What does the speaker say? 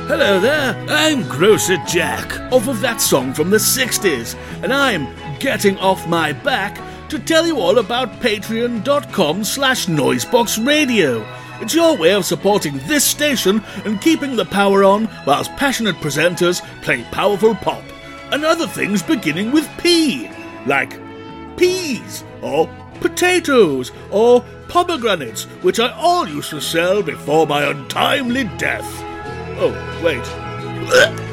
Hello there, I'm Grocer Jack, off of that song from the 60s, and I'm getting off my back to tell you all about patreon.com/noiseboxradio. It's your way of supporting this station and keeping the power on whilst passionate presenters play powerful pop, and other things beginning with P, like peas, or potatoes, or pomegranates, which I all used to sell before my untimely death. Oh, wait.